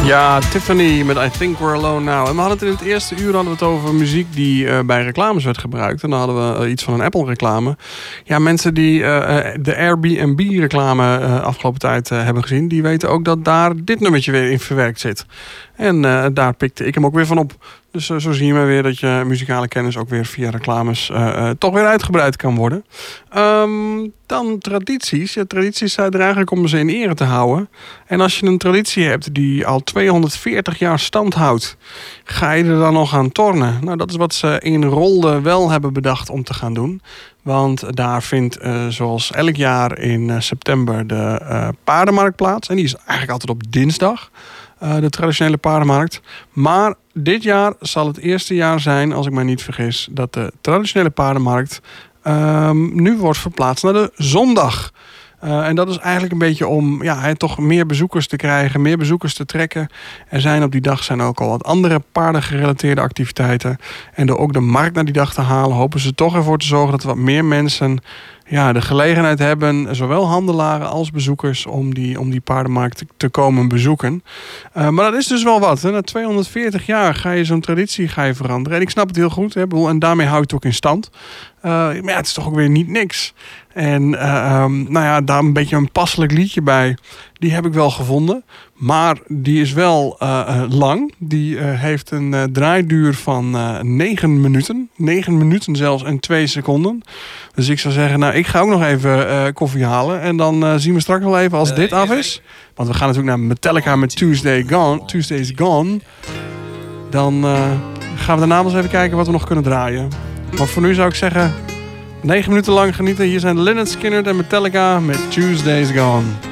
Ja, Tiffany met I Think We're Alone Now. En we hadden het in het eerste uur het over muziek die bij reclames werd gebruikt. En dan hadden we iets van een Apple-reclame. Ja, mensen die de Airbnb-reclame afgelopen tijd hebben gezien, die weten ook dat daar dit nummertje weer in verwerkt zit. En daar pikte ik hem ook weer van op. Dus zo zie je maar weer dat je muzikale kennis ook weer via reclames toch weer uitgebreid kan worden. Dan tradities. Ja, tradities zijn er eigenlijk om ze in ere te houden. En als je een traditie hebt die al 240 jaar stand houdt, ga je er dan nog aan tornen? Nou, dat is wat ze in Rolde wel hebben bedacht om te gaan doen. Want daar vindt zoals elk jaar in september de paardenmarkt plaats. En die is eigenlijk altijd op dinsdag. De traditionele paardenmarkt. Maar dit jaar zal het eerste jaar zijn, als ik mij niet vergis, dat de traditionele paardenmarkt nu wordt verplaatst naar de zondag. En dat is eigenlijk een beetje om toch meer bezoekers te krijgen, meer bezoekers te trekken. Er zijn op die dag ook al wat andere paardengerelateerde activiteiten. En door ook de markt naar die dag te halen, hopen ze toch ervoor te zorgen dat er wat meer mensen de gelegenheid hebben, zowel handelaren als bezoekers, om die paardenmarkt te komen bezoeken. Maar dat is dus wel wat. Hè? Na 240 jaar ga je zo'n traditie veranderen. En ik snap het heel goed. Hè? En daarmee hou je het ook in stand. Maar het is toch ook weer niet niks. En daar een beetje een passelijk liedje bij. Die heb ik wel gevonden. Maar die is wel lang. Die heeft een draaiduur van 9 minuten. 9 minuten zelfs en 2 seconden. Dus ik zou zeggen, ik ga ook nog even koffie halen. En dan zien we straks wel even als dit af is. Want we gaan natuurlijk naar Metallica met Tuesday's Gone. Dan gaan we daarna eens even kijken wat we nog kunnen draaien. Maar voor nu zou ik zeggen, 9 minuten lang genieten. Hier zijn Lynyrd Skynyrd en Metallica met Tuesday's Gone.